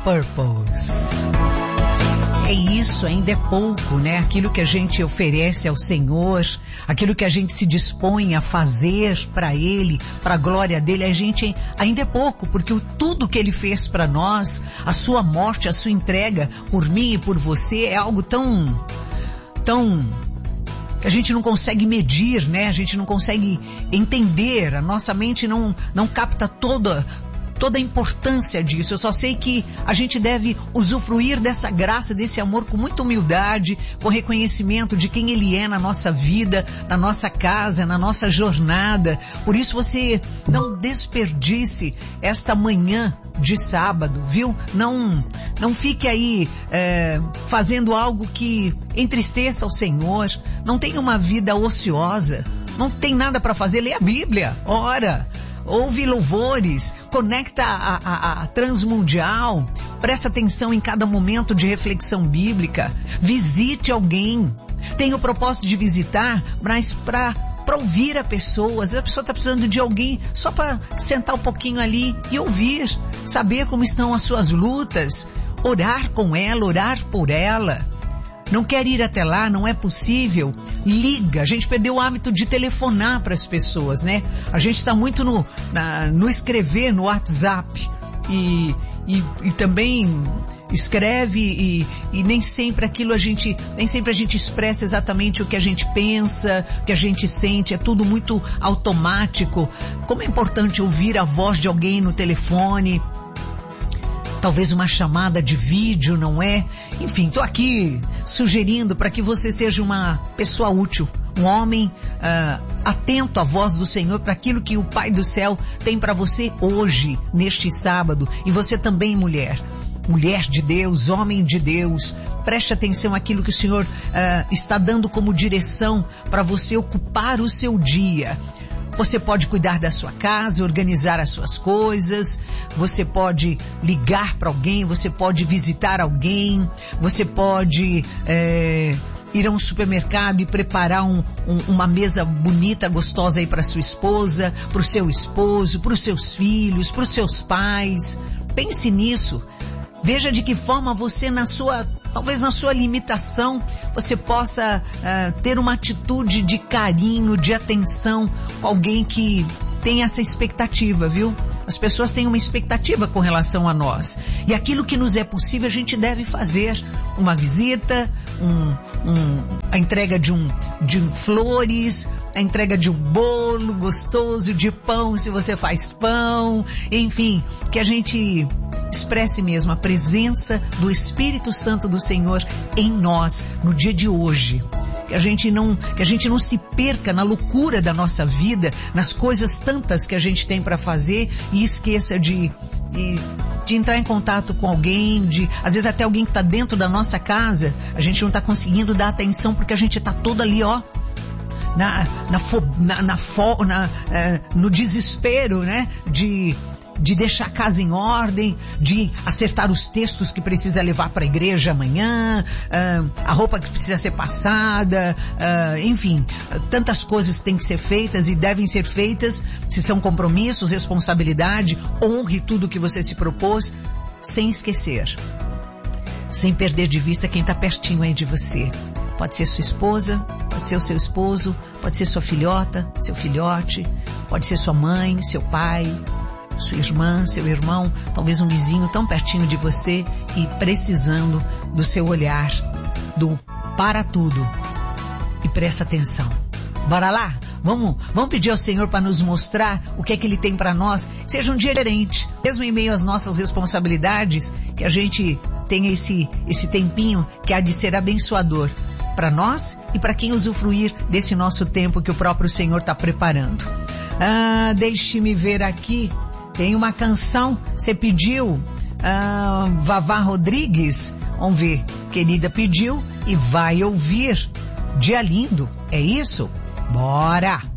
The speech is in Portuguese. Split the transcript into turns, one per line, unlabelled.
Purpose. É isso, ainda é pouco, né? Aquilo que a gente oferece ao Senhor, aquilo que a gente se dispõe a fazer para Ele, para a glória dEle, a gente ainda é pouco, porque tudo que Ele fez para nós, a sua morte, a sua entrega por mim e por você é algo tão que a gente não consegue medir, né? A gente não consegue entender, a nossa mente não capta toda a importância disso. Eu só sei que a gente deve usufruir dessa graça, desse amor com muita humildade, com reconhecimento de quem Ele é na nossa vida, na nossa casa, na nossa jornada. Por isso você não desperdice esta manhã de sábado, viu? Não fique aí fazendo algo que entristeça o Senhor. Não tenha uma vida ociosa. Não tem nada para fazer. Lê a Bíblia, ora. Ouve louvores, conecta a Transmundial, presta atenção em cada momento de reflexão bíblica, visite alguém, tenha o propósito de visitar, mas para ouvir a pessoa. Às vezes a pessoa está precisando de alguém só para sentar um pouquinho ali e ouvir, saber como estão as suas lutas, orar com ela, orar por ela. Não quer ir até lá, não é possível? Liga. A gente perdeu o hábito de telefonar para as pessoas, né? A gente está muito no escrever no WhatsApp e também escreve e nem sempre nem sempre a gente expressa exatamente o que a gente pensa, o que a gente sente, é tudo muito automático. Como é importante ouvir a voz de alguém no telefone, talvez uma chamada de vídeo, não é? Enfim, estou aqui sugerindo para que você seja uma pessoa útil, um homem atento à voz do Senhor, para aquilo que o Pai do Céu tem para você hoje, neste sábado. E você também, mulher de Deus, homem de Deus, preste atenção àquilo que o Senhor está dando como direção para você ocupar o seu dia. Você pode cuidar da sua casa, organizar as suas coisas, você pode ligar para alguém, você pode visitar alguém, você pode ir a um supermercado e preparar uma mesa bonita, gostosa aí para sua esposa, para o seu esposo, para os seus filhos, para os seus pais. Pense nisso. Veja de que forma você talvez na sua limitação, você possa ter uma atitude de carinho, de atenção com alguém que tem essa expectativa, viu? As pessoas têm uma expectativa com relação a nós. E aquilo que nos é possível, a gente deve fazer. Uma visita, a entrega de flores, a entrega de um bolo gostoso, de pão, se você faz pão, enfim, que a gente expresse mesmo a presença do Espírito Santo do Senhor em nós no dia de hoje. Que a gente não se perca na loucura da nossa vida, nas coisas tantas que a gente tem para fazer e esqueça de entrar em contato com alguém, às vezes até alguém que está dentro da nossa casa, a gente não está conseguindo dar atenção porque a gente está todo ali, ó, no desespero, né, de deixar a casa em ordem, de acertar os textos que precisa levar para a igreja amanhã, a roupa que precisa ser passada, enfim, tantas coisas têm que ser feitas e devem ser feitas. Se são compromissos, responsabilidade, honre tudo que você se propôs, sem esquecer, sem perder de vista quem está pertinho aí de você. Pode ser sua esposa, pode ser o seu esposo, pode ser sua filhota, seu filhote, pode ser sua mãe, seu pai, sua irmã, seu irmão, talvez um vizinho tão pertinho de você e precisando do seu olhar, para tudo e presta atenção. Bora lá? Vamos pedir ao Senhor para nos mostrar o que é que Ele tem para nós. Seja um dia diferente, mesmo em meio às nossas responsabilidades, que a gente tenha esse tempinho que há de ser abençoador para nós e para quem usufruir desse nosso tempo que o próprio Senhor está preparando. Deixe-me ver aqui. Tem uma canção, você pediu, Vavá Rodrigues, vamos ver, querida pediu e vai ouvir. Dia lindo, é isso? Bora!